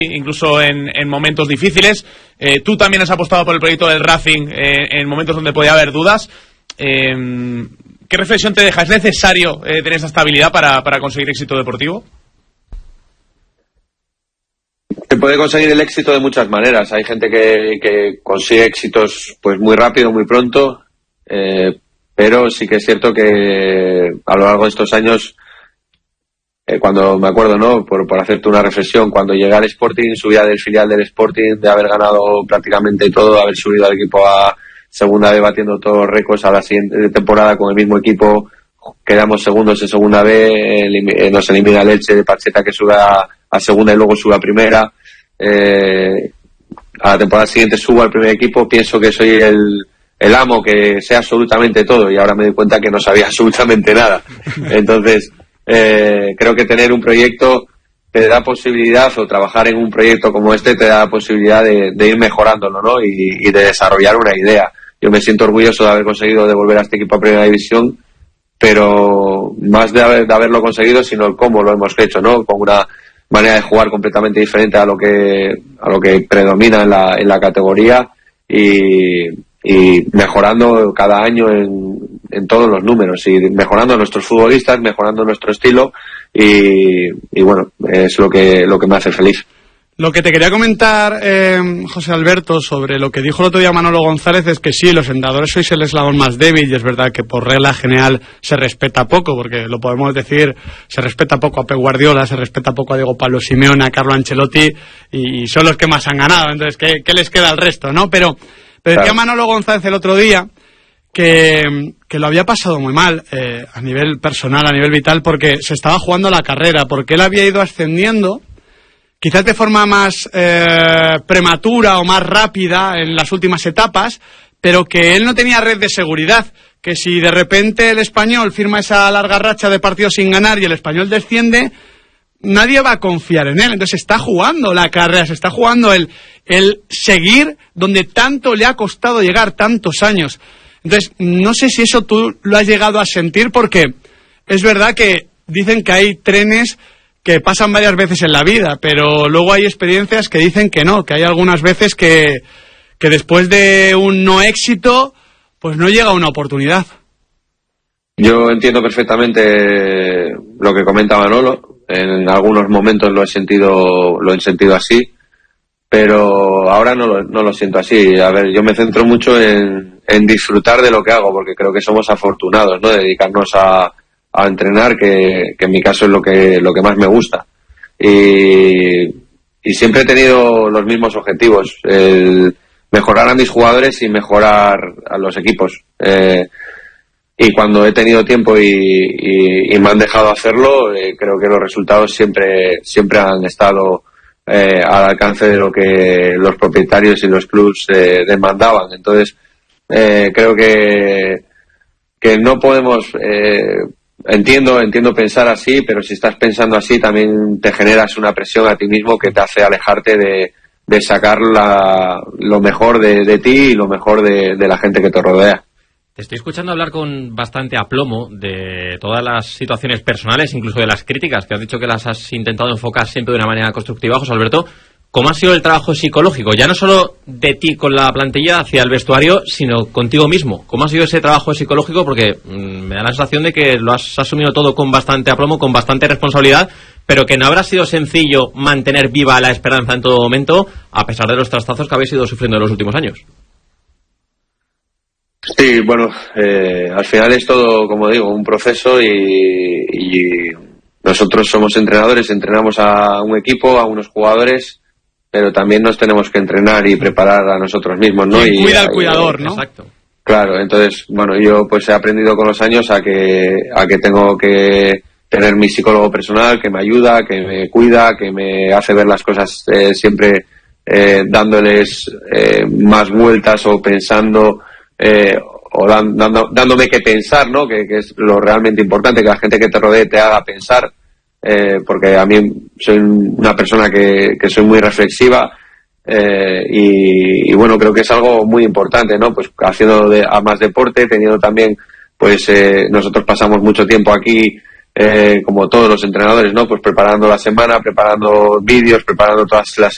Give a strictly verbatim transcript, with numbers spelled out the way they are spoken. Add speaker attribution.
Speaker 1: incluso en, en momentos difíciles. Eh, tú también has apostado por el proyecto del Racing eh, en momentos donde podía haber dudas. Eh, ¿Qué reflexión te deja? ¿Es necesario eh, tener esa estabilidad para, para conseguir éxito deportivo?
Speaker 2: Se puede conseguir el éxito de muchas maneras. Hay gente que, que consigue éxitos pues muy rápido, muy pronto, eh, pero sí que es cierto que a lo largo de estos años, eh, cuando me acuerdo, ¿no? Por, por hacerte una reflexión, cuando llegué al Sporting, subía del filial del Sporting, de haber ganado prácticamente todo, de haber subido al equipo a segunda B batiendo todos los récords, a la siguiente temporada con el mismo equipo quedamos segundos en segunda B, elim- nos elimina el Elche de Pacheta, que sube a, a segunda y luego sube a primera. Eh, a la temporada siguiente subo al primer equipo, pienso que soy el, el amo, que sé absolutamente todo, y ahora me doy cuenta que no sabía absolutamente nada. Entonces eh, creo que tener un proyecto te da posibilidad, o trabajar en un proyecto como este te da la posibilidad de, de ir mejorándolo, ¿no? Y, y de desarrollar una idea. Yo me siento orgulloso de haber conseguido devolver a este equipo a Primera División, pero más de, haber, de haberlo conseguido, sino el cómo lo hemos hecho, ¿no? Con una manera de jugar completamente diferente a lo que a lo que predomina en la, en la categoría, y, y mejorando cada año en, en todos los números, y mejorando nuestros futbolistas, mejorando nuestro estilo, y, y bueno, es lo que lo que me hace feliz.
Speaker 3: Lo que te quería comentar, eh, José Alberto, sobre lo que dijo el otro día Manolo González, es que sí, los entrenadores sois el eslabón más débil, y es verdad que por regla general se respeta poco, porque lo podemos decir, se respeta poco a Pep Guardiola, se respeta poco a Diego Pablo Simeone, a Carlo Ancelotti, y son los que más han ganado, entonces, ¿qué, qué les queda al resto, no? Pero, pero decía Manolo González el otro día que, que lo había pasado muy mal, eh, a nivel personal, a nivel vital, porque se estaba jugando la carrera, porque él había ido ascendiendo, quizás de forma más eh, prematura o más rápida en las últimas etapas, pero que él no tenía red de seguridad, que si de repente el Español firma esa larga racha de partidos sin ganar y el Español desciende, nadie va a confiar en él. Entonces está jugando la carrera, se está jugando el, el seguir donde tanto le ha costado llegar, tantos años. Entonces, no sé si eso tú lo has llegado a sentir, porque es verdad que dicen que hay trenes que pasan varias veces en la vida, pero luego hay experiencias que dicen que no, que hay algunas veces que, que después de un no éxito, pues no llega una oportunidad.
Speaker 2: Yo entiendo perfectamente lo que comenta Manolo. En algunos momentos lo he sentido, lo he sentido así, pero ahora no lo, no lo siento así. A ver, yo me centro mucho en, en disfrutar de lo que hago, porque creo que somos afortunados, ¿no? De dedicarnos a a entrenar, que, que en mi caso es lo que lo que más me gusta, y, y siempre he tenido los mismos objetivos: el mejorar a mis jugadores y mejorar a los equipos, eh, y cuando he tenido tiempo y, y, y me han dejado hacerlo, eh, creo que los resultados siempre siempre han estado eh, al alcance de lo que los propietarios y los clubs eh, demandaban. Entonces eh, creo que que no podemos eh, Entiendo, entiendo pensar así, pero si estás pensando así también te generas una presión a ti mismo que te hace alejarte de, de sacar la, lo mejor de, de ti y lo mejor de, de la gente que te rodea.
Speaker 4: Te estoy escuchando hablar con bastante aplomo de todas las situaciones personales, incluso de las críticas, que has dicho que las has intentado enfocar siempre de una manera constructiva, José Alberto. ¿Cómo ha sido el trabajo psicológico? Ya no solo de ti con la plantilla hacia el vestuario, sino contigo mismo. ¿Cómo ha sido ese trabajo psicológico? Porque mmm, me da la sensación de que lo has asumido todo con bastante aplomo, con bastante responsabilidad, pero que no habrá sido sencillo mantener viva la esperanza en todo momento, a pesar de los trastazos que habéis ido sufriendo en los últimos años.
Speaker 2: Sí, bueno, eh, al final es todo, como digo, un proceso, y, y nosotros somos entrenadores, entrenamos a un equipo, a unos jugadores, pero también nos tenemos que entrenar y preparar a nosotros mismos, ¿no?
Speaker 3: Y cuida
Speaker 2: al
Speaker 3: cuidador, ¿no?
Speaker 4: Exacto.
Speaker 2: Claro, entonces, bueno, yo pues he aprendido con los años a que a que tengo que tener mi psicólogo personal, que me ayuda, que me cuida, que me hace ver las cosas eh, siempre eh, dándoles eh, más vueltas, o pensando, eh, o dan, dando, dándome que pensar, ¿no? Que, que es lo realmente importante, que la gente que te rodee te haga pensar. Eh, porque a mí soy una persona que, que soy muy reflexiva, eh, y, y bueno, creo que es algo muy importante, ¿no? Pues haciendo de, a más deporte, teniendo también, pues eh, nosotros pasamos mucho tiempo aquí, eh, como todos los entrenadores, ¿no? Pues preparando la semana, preparando vídeos, preparando todas las